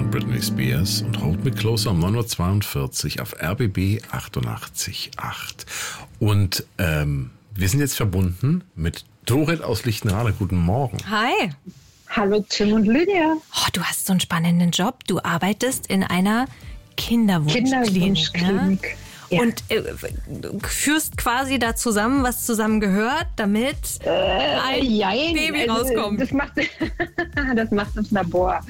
Britney Spears und Hold Me Closer um 9.42 Uhr auf RBB 88.8. Und wir sind jetzt verbunden mit Dorit aus Lichtenrade. Guten Morgen. Hi. Hallo Tim und Lydia. Oh, du hast so einen spannenden Job. Du arbeitest in einer Kinderwunschklinik. Ne? Ja. Und führst quasi da zusammen, was zusammen gehört, damit ein Baby rauskommt. Das macht das Labor.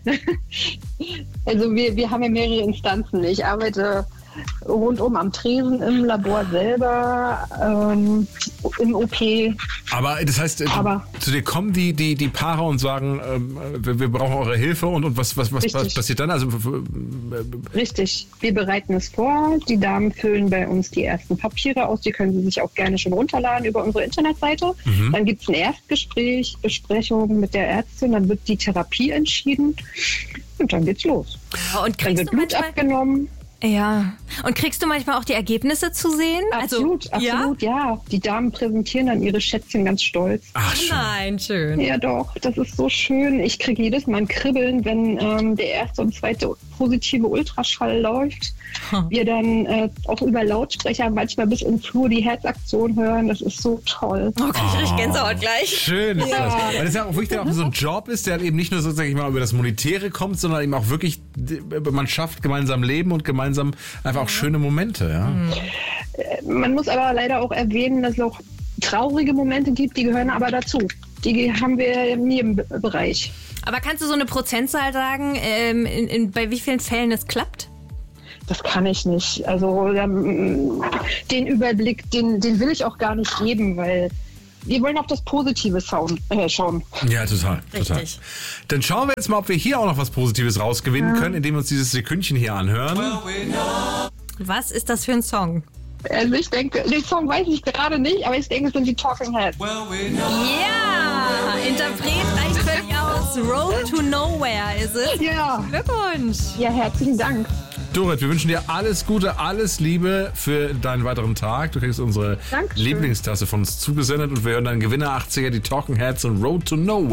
Also wir haben ja mehrere Instanzen. Ich arbeite rundum am Tresen, im Labor selber, im OP. Aber das heißt, zu dir kommen die Paare und sagen, wir brauchen eure Hilfe und was passiert dann? Also, richtig, wir bereiten es vor. Die Damen füllen bei uns die ersten Papiere aus. Die können Sie sich auch gerne schon runterladen über unsere Internetseite. Dann gibt es ein Erstgespräch, Besprechung mit der Ärztin. Dann wird die Therapie entschieden und dann geht's los. Und Dann wird Blut abgenommen. Ja. Und kriegst du manchmal auch die Ergebnisse zu sehen? Absolut, ja. Die Damen präsentieren dann ihre Schätzchen ganz stolz. Ach, schön. Nein, schön. Ja doch, das ist so schön. Ich kriege jedes Mal ein Kribbeln, wenn der erste und zweite positive Ultraschall läuft. Wir dann auch über Lautsprecher manchmal bis in den Flur die Herzaktion hören. Das ist so toll. Oh, krieg ich richtig Gänsehaut gleich. Schön ist das. Weil das ja auch wirklich dann auch so ein Job ist, der eben nicht nur sozusagen mal über das Monetäre kommt, sondern eben auch wirklich, man schafft gemeinsam Leben und gemeinsam einfach auch schöne Momente. Ja? Man muss aber leider auch erwähnen, dass es auch traurige Momente gibt, die gehören aber dazu. Die haben wir in jedem Bereich. Aber kannst du so eine Prozentzahl sagen, bei wie vielen Fällen es klappt? Das kann ich nicht. Also den Überblick, den will ich auch gar nicht geben, weil wir wollen auf das Positive schauen. Ja, total. Richtig. Dann schauen wir jetzt mal, ob wir hier auch noch was Positives rausgewinnen können, indem wir uns dieses Sekündchen hier anhören. Was ist das für ein Song? Also ich denke, den Song weiß ich gerade nicht, aber ich denke, es sind die Talking Heads. Ja, Interpret reicht völlig aus. Road to Nowhere ist es. Ja. Glückwunsch. Ja, herzlichen Dank. Dorit, wir wünschen dir alles Gute, alles Liebe für deinen weiteren Tag. Du kriegst unsere Dankeschön. Lieblingstasse von uns zugesendet und wir hören deinen Gewinner 80er, die Talking Heads und Road to Nowhere.